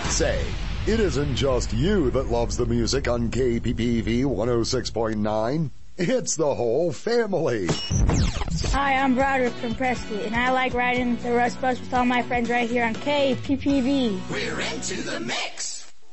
Say, it isn't just you that loves the music on KPPV 106.9. It's the whole family. Hi, I'm Broderick from Preston, and I like riding the Rust Bus with all my friends right here on KPPV. We're into the mix.